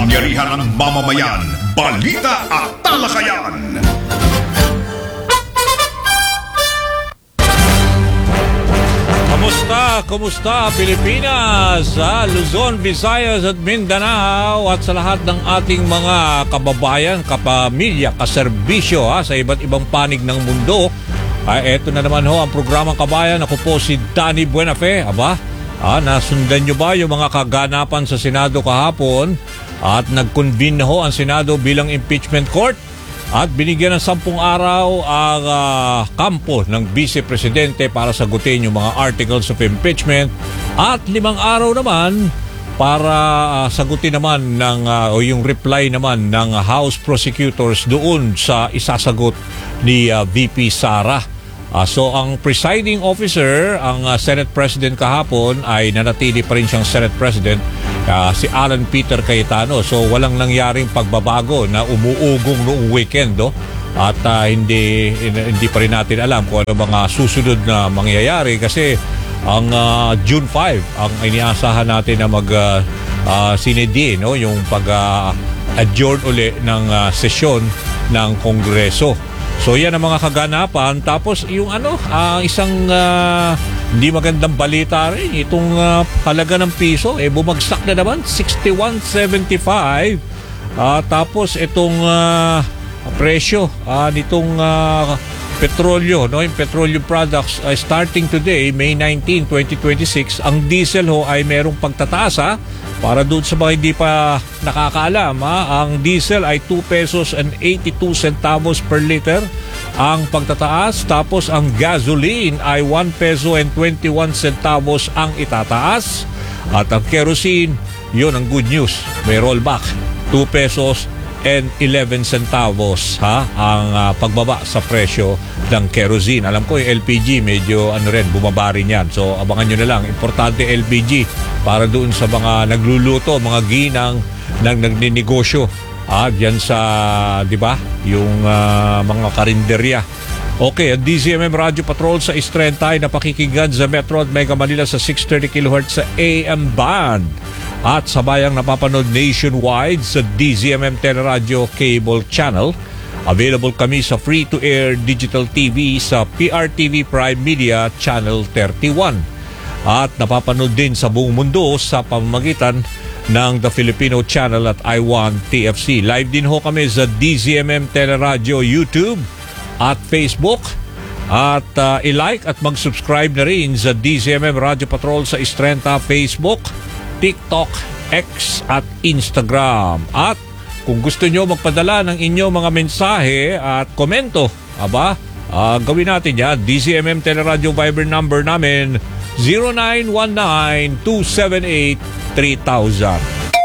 Kapangyarihan ng mamamayan, balita at talakayan. Kumusta Pilipinas, Luzon, Visayas at Mindanao at sa lahat ng ating mga kababayan, kapamilya, kaserbisyo sa iba't ibang panig ng mundo. Eto na naman ho ang programang Kabayan. Ako po si Danny Buenafe. Nasundan nyo ba yung mga kaganapan sa Senado kahapon? At nag-convene na ho ang Senado bilang impeachment court. At binigyan ng 10 araw ang kampo ng Vice Presidente para sagutin yung mga articles of impeachment. At 5 araw naman para sagutin naman o yung reply naman ng House Prosecutors doon sa isasagot ni VP Sara. So ang presiding officer, ang Senate President kahapon ay nanatili pa rin siyang Senate President, si Alan Peter Cayetano. So walang nangyaring pagbabago na umuugong noong weekend. At hindi pa rin natin alam kung ano mga susunod na mangyayari kasi ang June 5 ang iniasahan natin na sinedi yung pag-adjourn uli ng sesyon ng Kongreso. So yan ang mga kaganapan. Tapos yung isang hindi magandang balita rin, itong halaga ng piso bumagsak na naman 61.75. Tapos itong presyo nitong petrolyo, yung petroleum products starting today, May 19, 2026, ang diesel ay merong pagtataas para doon sa mga hindi pa nakakaalam. Ang diesel ay 2 pesos and 82 centavos per liter ang pagtataas. Tapos ang gasoline ay 1 peso and 21 centavos ang itataas. At ang kerosene, yun ang good news, may rollback, 2 pesos and 11 centavos ang pagbaba sa presyo ng kerosene. Alam ko yung LPG medyo bumaba rin yan. So abangan nyo na lang. Importante LPG para doon sa mga nagluluto, mga ginang nagninegosyo diyan sa, di ba, yung mga karinderya. Okay, ang DZMM Radio Patrol sa Estrentay na pakikinggan sa Metro at Mega Manila sa 630 kHz sa AM band. At sabayang napapanood nationwide sa DZMM Teleradio Cable Channel. Available kami sa free-to-air digital TV sa PRTV Prime Media Channel 31. At napapanood din sa buong mundo sa pamamagitan ng The Filipino Channel at I1 TFC. Live din ho kami sa DZMM Teleradio YouTube at Facebook. At i-like at mag-subscribe na rin sa DZMM Radio Patrol sa Estrenta Facebook, TikTok, X at Instagram. At kung gusto nyo magpadala ng inyong mga mensahe at komento, gawin natin yan. DZMM Teleradio Viber number namin 0919-278-3000.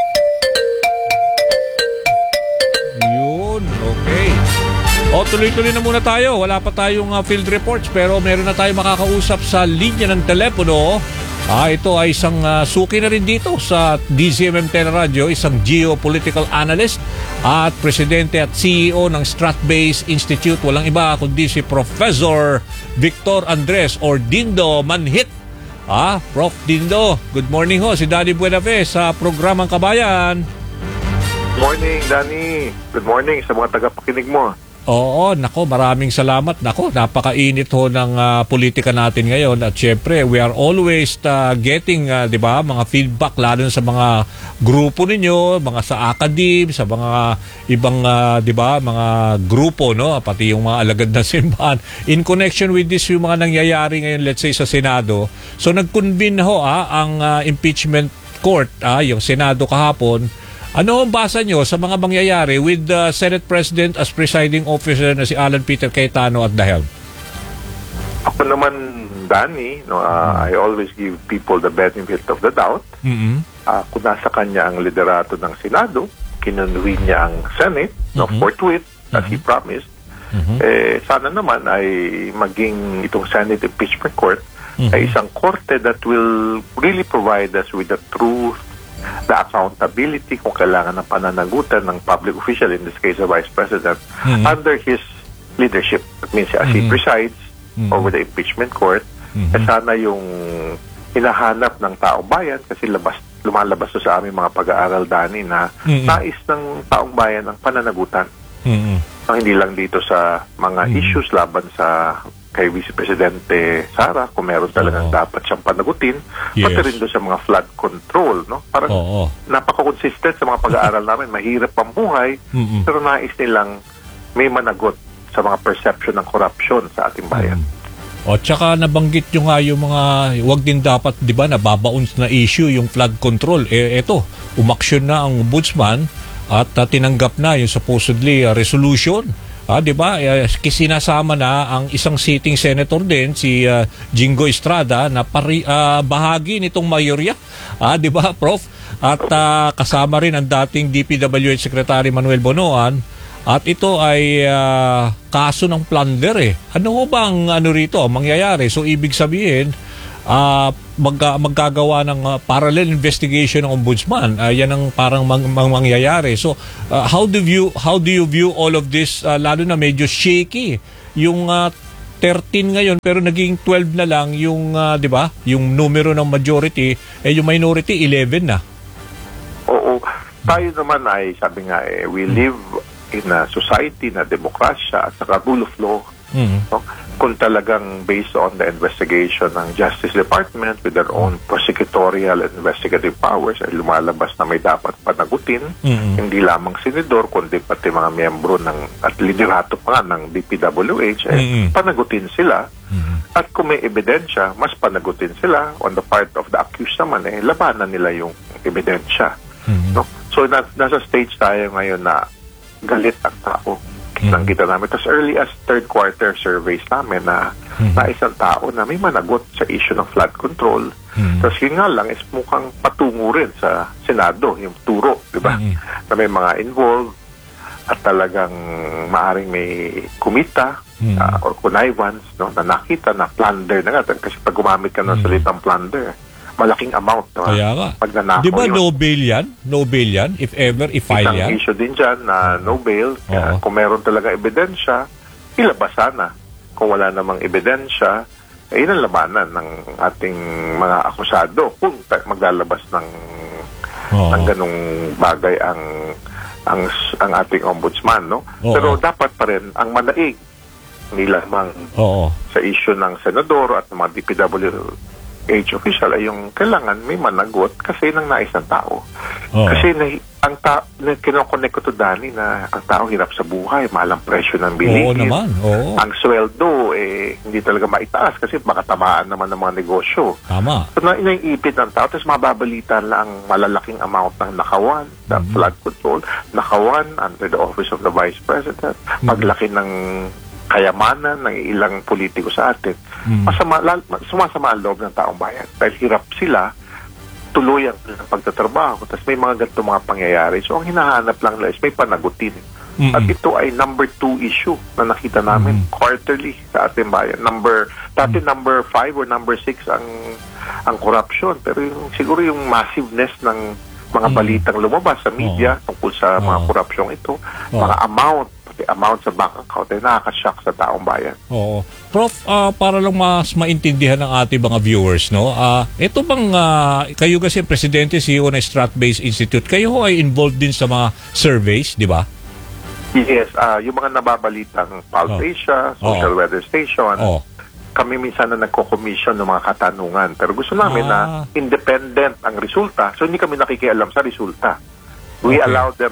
Yun, okay. Tuloy-tuloy na muna tayo. Wala pa tayong field reports pero meron na tayo makakausap sa linya ng telepono. Ito ay isang suki na rin dito sa DZMM Teleradio, isang geopolitical analyst at presidente at CEO ng Strat-Based Institute. Walang iba kundi si Professor Victor Andres or Dindo Manhit. Prof. Dindo, good morning ho. Si Danny Buenafe sa programang Kabayan. Good morning, Danny. Good morning sa mga tagapakinig mo. Oo, maraming salamat. Napakainit ho ng politika natin ngayon at syempre we are always getting mga feedback lalo sa mga grupo ninyo, mga sa academe, sa mga ibang mga grupo pati yung mga alagad na simbahan in connection with this yung mga nangyayari ngayon, let's say sa Senado. So nag-convene ho ang impeachment court, yung Senado kahapon. Ano ang basa nyo sa mga mangyayari with the Senate President as presiding officer na si Alan Peter Cayetano at the helm? Ako naman, Danny, I always give people the benefit of the doubt. Kung nasa kanya ang liderato ng Senado, kinunwin niya ang Senate, forthwith, as he promised, sana naman ay maging itong Senate Impeachment Court ay isang korte that will really provide us with the truth, the accountability kung kailangan ng pananagutan ng public official, in this case the Vice President, under his leadership. That means as he presides over the impeachment court, sana yung hinahanap ng taong bayan kasi lumalabas to sa aming mga pag-aaral, Dani, na nais ng taong bayan ang pananagutan. Hindi lang dito sa mga issues laban sa kay Vice Presidente Sara, kung meron talagang dapat siyang panagutin, pati rin doon sa mga flood control, no? Parang napaka-consistent sa mga pag-aaral namin, mahirap ang buhay, pero nais nilang may managot sa mga perception ng corruption sa ating bayan. O tsaka nabanggit nyo nga yung mga, wag din dapat, di ba, nababaons na issue yung flood control. Eto, umaksyon na ang ombudsman at tinanggap na yung supposedly resolution. Di ba? Sinasama na ang isang sitting senator din, si Jingo Estrada, na bahagi nitong mayorya. Di ba, Prof? At kasama rin ang dating DPWH Secretary Manuel Bonoan. At ito ay kaso ng plunder. Ano ho ba ang rito, ang mangyayari? So, ibig sabihin, maggagawa ng parallel investigation ng ombudsman. Yan ang parang mangyayari. So how do you view all of this, lalo na medyo shaky yung 13 ngayon pero naging 12 na lang yung 'di ba, yung numero ng majority, yung minority 11 na. Oo, tayo naman ay sabi nga we live in a society na demokrasya at saka rule of law. No? Kung talagang based on the investigation ng Justice Department with their own prosecutorial and investigative powers ay lumalabas na may dapat panagutin, hindi lamang senador kundi pati mga miyembro ng at liderato pa ng DPWH panagutin sila. At kung may ebidensya, mas panagutin sila. On the part of the accused naman, labanan nila yung ebidensya. No? So nasa stage tayo ngayon na galit ang tao. Nakita namin. Tapos early as third quarter surveys namin na isang tao na may managot sa issue ng flood control. Tapos yun nga lang is mukhang patungo rin sa Senado, yung turo, di ba? Na may mga involved at talagang maaring may kumita or connivance, no, na nakita na plunder na nga. Kasi pag gumamit ka ng salitang plunder, malaking amount. Kaya nga. Di ba no bail yan? No bail yan? If ever, i-file yan? Isang issue din dyan na no bail. Kung meron talaga ebidensya, ilabas sana. Kung wala namang ebidensya, yun ang labanan ng ating mga akusado kung maglalabas ng ganung bagay ang ating ombudsman. No? Pero dapat pa rin ang manaig. Hindi lamang sa issue ng senador at ng mga DPWH official ay yung kailangan may managot kasi nang nais ng tao. Kasi kinokonek ko to, Dani, na ang tao hirap sa buhay, mahal ang presyo ng bilihin. Ang sweldo, hindi talaga maitaas kasi baka tamaan naman ng mga negosyo. Tama. So, naiipit ng tao, tapos mababalitan lang ang malalaking amount ng nakawan, the flood control, nakawan under the office of the Vice President, paglaki ng kayamanan ng ilang politiko sa atin, sumasama ang loob ng taong bayan. Dahil hirap sila, tuloy ang pagtatrabaho, tapos may mga ganito mga pangyayari. So, ang hinahanap lang nila is may panagutin. At ito ay number 2 issue na nakita namin quarterly sa ating bayan. Dati number 5 or number 6 ang corruption. Pero siguro yung massiveness ng mga balitang lumabas sa media tungkol sa mga korupsyong ito, mga amount sa bank account ay nakakashock sa taong bayan. Oo. Prof, para lang mas maintindihan ng ating mga viewers, no? Ito bang kayo kasi presidente, CEO ng Strat-Based Institute, kayo ho ay involved din sa mga surveys, di ba? Yes, yung mga nababalitang Pulse Asia, Social Weather Station, kami minsan na nagko-commission ng mga katanungan. Pero gusto namin na independent ang resulta. So hindi kami nakikialam sa resulta. We allow them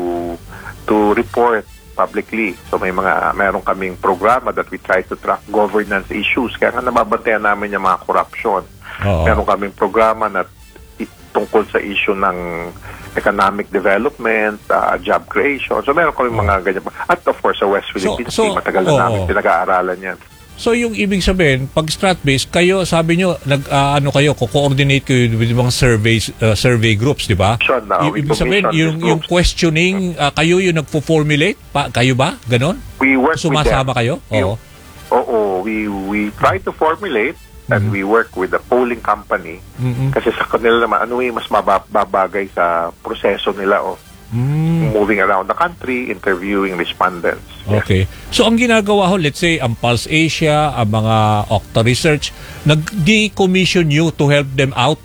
to report publicly. So meron kaming programa that we try to track governance issues. Kaya nga nababantayan namin yung mga corruption. Meron kaming programa na tungkol sa issue ng economic development, job creation. So meron kaming mga ganyan. At of course, sa West Philippines, matagal na namin pinag-aaralan yan. So yung ibig sabihin, pag strat-based, kayo, sabi nyo, ko-coordinate kayo with mga survey groups, di ba? Ibig sabihin, yung questioning, kayo yung nagpo-formulate? Kayo ba? Ganon? We work sumasama with them. Oo, we try to formulate and we work with the polling company kasi sa kanila naman, ano yung mas mababagay sa proseso nila of moving around the country, interviewing respondents. Okay. So, ang ginagawa ho, let's say, ang Pulse Asia, ang mga Octa Research, nag-decommission you to help them out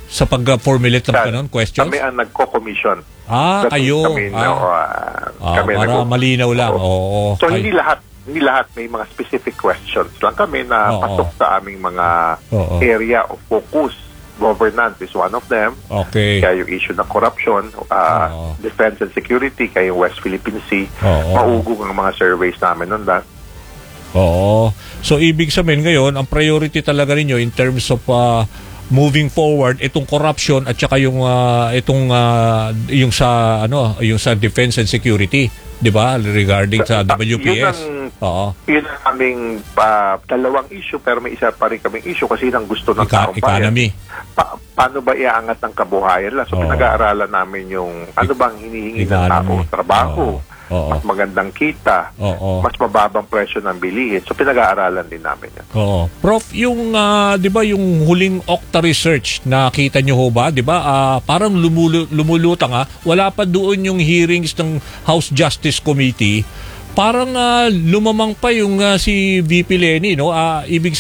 Sa pag-formulate ng ganun, questions? Kami ang nagko-commission. Kayo. Kami, para malinaw lang. Oo. So, hindi lahat may mga specific questions lang kami na pasok sa aming mga area of focus. Governance is one of them. Okay. Kaya yung issue ng corruption, defense and security, kaya yung West Philippine Sea, maugong ang mga surveys namin on that. Oo. So, ibig sabihin ngayon, ang priority talaga ninyo in terms of moving forward itong corruption at saka yung yung sa defense and security, 'di ba? Regarding sa WPS. Yun ang aming dalawang issue, pero may isa pa rin kaming issue kasi yun ang gusto ng taong bayan. Economy. Paano ba iaangat ng kabuhayan lang? So pinag-aaralan namin yung ano bang hinihingi ng tao, trabaho, mas magandang kita, mas mababang presyo ng bilihin. So pinag-aaralan din namin yan. Prof, yung 'di ba yung huling Okta research nakita niyo ho ba, 'di ba? Parang lumulutang wala pa doon yung hearings ng House Justice Committee. Parang lumamang pa yung si VP Lenny, no? Ibig